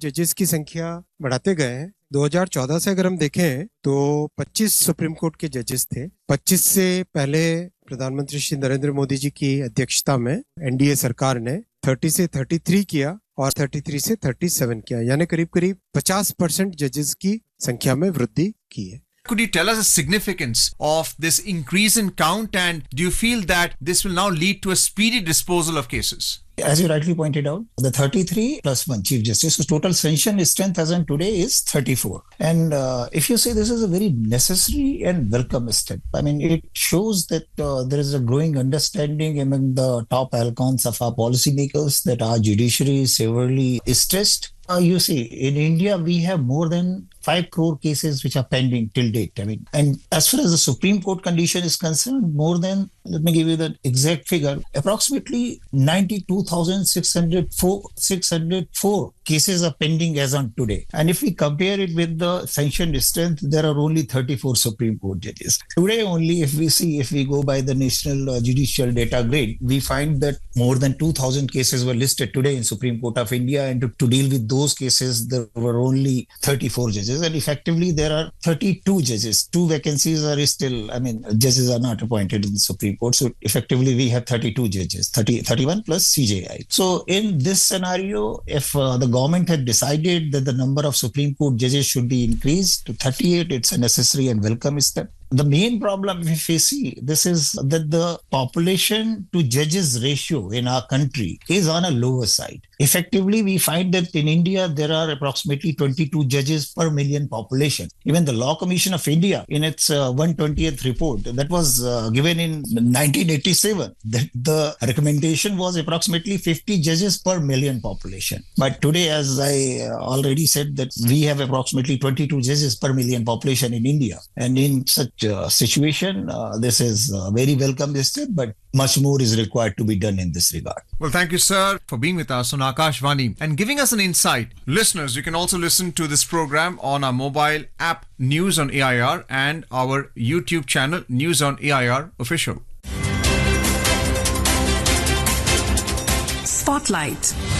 जजेस की संख्या बढ़ाते गए हैं। 2014 से अगर हम देखें तो 25 सुप्रीम कोर्ट के जजेस थे। 25 से पहले प्रधानमंत्री श्री नरेंद्र मोदी जी की अध्यक्षता में एनडीए सरकार ने 30 से 33 किया और 33 से 37 किया, यानी करीब करीब 50% जजेस की संख्या में वृद्धि की है। Could you tell us the significance of this increase in count, and do you feel that this will now lead to a speedy disposal of cases? As you rightly pointed out, the 33 plus 1 Chief Justice, so total sanction strength as on today is 34. And if you say this is a very necessary and welcome step, I mean, it shows that there is a growing understanding among the top icons of our policymakers that our judiciary is severely stressed. You see, in India, we have more than 5 crore cases which are pending till date. I mean, and as far as the Supreme Court condition is concerned, more than, let me give you the exact figure, approximately 92,604 cases are pending as on today. And if we compare it with the sanctioned strength, there are only 34 Supreme Court judges. Today only, if we go by the National Judicial Data Grid, we find that more than 2,000 cases were listed today in Supreme Court of India, and to deal with those cases, there were only 34 judges. And effectively, there are 32 judges. 2 vacancies are still, I mean, judges are not appointed in the Supreme Court. So effectively, we have 32 judges, 31 plus CJI. So in this scenario, if the government had decided that the number of Supreme Court judges should be increased to 38, it's a necessary and welcome step. The main problem, if we see, this is that the population to judges ratio in our country is on a lower side. Effectively, we find that in India, there are approximately 22 judges per million population. Even the Law Commission of India, in its 120th report that was given in 1987, that the recommendation was approximately 50 judges per million population. But today, as I already said, that we have approximately 22 judges per million population in India. And in such situation, this is very welcome step, but much more is required to be done in this regard. Well, thank you, sir, for being with us on Akashvani and giving us an insight. Listeners, you can also listen to this program on our mobile app News on AIR and our YouTube channel News on AIR Official. Spotlight.